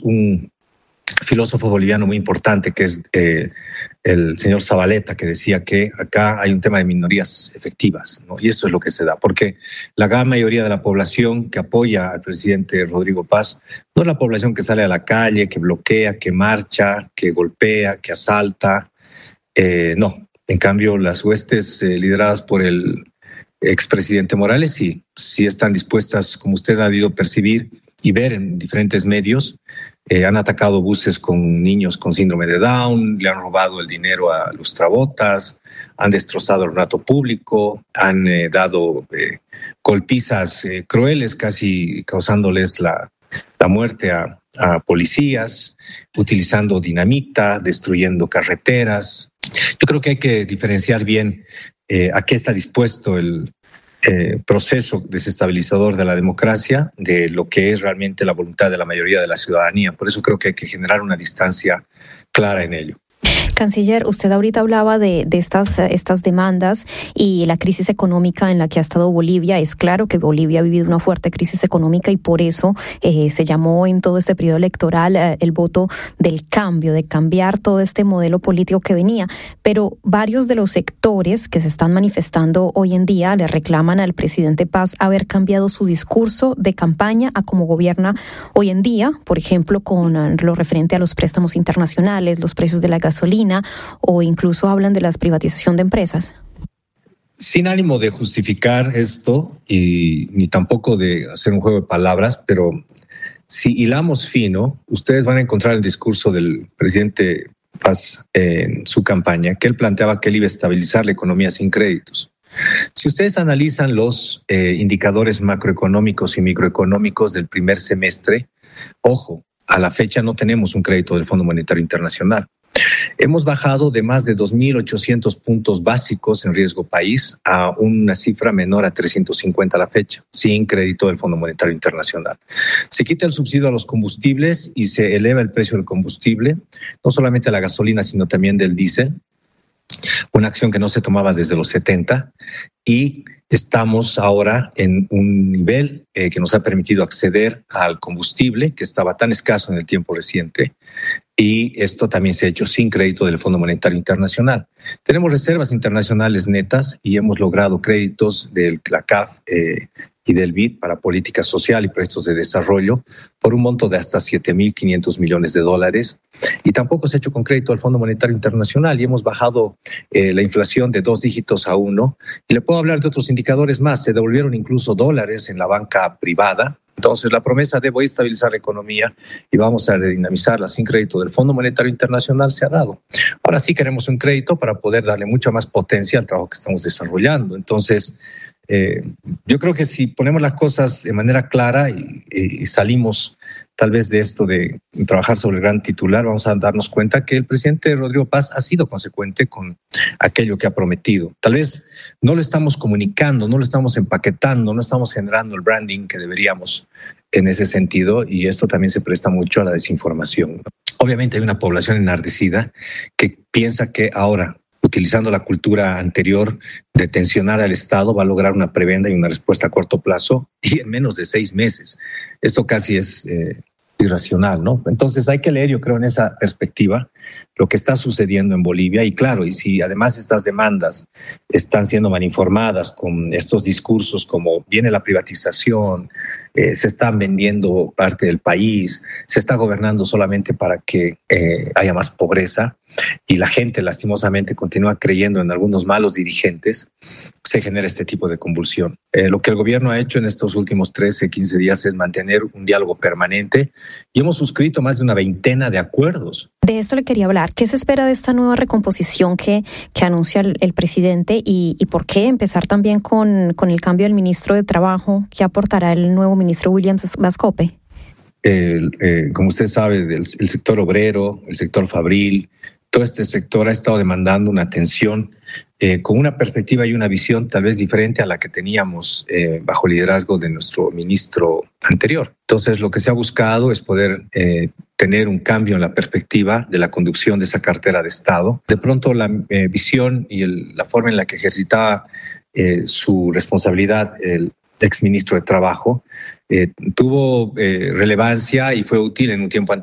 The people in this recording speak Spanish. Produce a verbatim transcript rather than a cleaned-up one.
un filósofo boliviano muy importante que es eh, el señor Zabaleta, que decía que acá hay un tema de minorías efectivas, ¿no? Y eso es lo que se da, porque la gran mayoría de la población que apoya al presidente Rodrigo Paz no es la población que sale a la calle, que bloquea, que marcha, que golpea, que asalta. Eh, no, en cambio las huestes eh, lideradas por el expresidente Morales sí, sí están dispuestas, como usted ha debido percibir y ver en diferentes medios. Eh, han atacado buses con niños con síndrome de Down, le han robado el dinero a los trabotas, han destrozado el ornato público, han eh, dado eh, golpizas eh, crueles, casi causándoles la, la muerte a, a policías, utilizando dinamita, destruyendo carreteras. Yo creo que hay que diferenciar bien eh, a qué está dispuesto el Eh, proceso desestabilizador de la democracia de lo que es realmente la voluntad de la mayoría de la ciudadanía. Por eso creo que hay que generar una distancia clara en ello. Canciller, usted ahorita hablaba de, de estas, estas demandas y la crisis económica en la que ha estado Bolivia. Es claro que Bolivia ha vivido una fuerte crisis económica y por eso eh, se llamó en todo este periodo electoral eh, el voto del cambio, de cambiar todo este modelo político que venía. Pero varios de los sectores que se están manifestando hoy en día le reclaman al presidente Paz haber cambiado su discurso de campaña a cómo gobierna hoy en día, por ejemplo, con lo referente a los préstamos internacionales, los precios de la gasolina, o incluso hablan de la privatización de empresas. Sin ánimo de justificar esto y ni tampoco de hacer un juego de palabras, pero si hilamos fino, ustedes van a encontrar el discurso del presidente Paz en su campaña, que él planteaba que él iba a estabilizar la economía sin créditos. Si ustedes analizan los eh, indicadores macroeconómicos y microeconómicos del primer semestre, ojo, a la fecha no tenemos un crédito del Fondo Monetario Internacional. Hemos bajado de más de dos mil ochocientos puntos básicos en riesgo país a una cifra menor a trescientos cincuenta a la fecha, sin crédito del Fondo Monetario Internacional. Se quita el subsidio a los combustibles y se eleva el precio del combustible, no solamente a la gasolina, sino también del diésel, una acción que no se tomaba desde los setenta, y estamos ahora en un nivel eh, que nos ha permitido acceder al combustible que estaba tan escaso en el tiempo reciente. Y esto también se ha hecho sin crédito del Fondo Monetario Internacional. Tenemos reservas internacionales netas y hemos logrado créditos del C A F eh, y del B I D para política social y proyectos de desarrollo por un monto de hasta siete mil quinientos millones de dólares. Y tampoco se ha hecho con crédito al Fondo Monetario Internacional y hemos bajado eh, la inflación de dos dígitos a uno. Y le puedo hablar de otros indicadores más. Se devolvieron incluso dólares en la banca privada. Entonces, la promesa de voy a estabilizar la economía y vamos a redinamizarla sin crédito del Fondo Monetario Internacional se ha dado. Ahora sí queremos un crédito para poder darle mucha más potencia al trabajo que estamos desarrollando. Entonces, eh, yo creo que si ponemos las cosas de manera clara y, y salimos tal vez de esto de trabajar sobre el gran titular, vamos a darnos cuenta que el presidente Rodrigo Paz ha sido consecuente con aquello que ha prometido. Tal vez no lo estamos comunicando, no lo estamos empaquetando, no estamos generando el branding que deberíamos en ese sentido, y esto también se presta mucho a la desinformación, ¿no? Obviamente hay una población enardecida que piensa que ahora, utilizando la cultura anterior de tensionar al Estado, va a lograr una prebenda y una respuesta a corto plazo y en menos de seis meses. Esto casi es eh, irracional, ¿no? Entonces hay que leer, yo creo, en esa perspectiva lo que está sucediendo en Bolivia. Y claro, y si además estas demandas están siendo mal informadas con estos discursos como viene la privatización, eh, se están vendiendo parte del país, se está gobernando solamente para que eh, haya más pobreza, y la gente lastimosamente continúa creyendo en algunos malos dirigentes, se genera este tipo de convulsión. Eh, lo que el gobierno ha hecho en estos últimos trece, quince días es mantener un diálogo permanente y hemos suscrito más de una veintena de acuerdos. De esto le quería hablar. ¿Qué se espera de esta nueva recomposición que, que anuncia el, el presidente y, y por qué empezar también con, con el cambio del ministro de Trabajo? ¿Qué aportará el nuevo ministro William Vascope? El, eh, como usted sabe, del, el sector obrero, el sector fabril, todo este sector ha estado demandando una atención eh, con una perspectiva y una visión tal vez diferente a la que teníamos eh, bajo liderazgo de nuestro ministro anterior. Entonces, lo que se ha buscado es poder eh, tener un cambio en la perspectiva de la conducción de esa cartera de Estado. De pronto, la eh, visión y el, la forma en la que ejercitaba eh, su responsabilidad el exministro de Trabajo eh, tuvo eh, relevancia y fue útil en un tiempo anterior.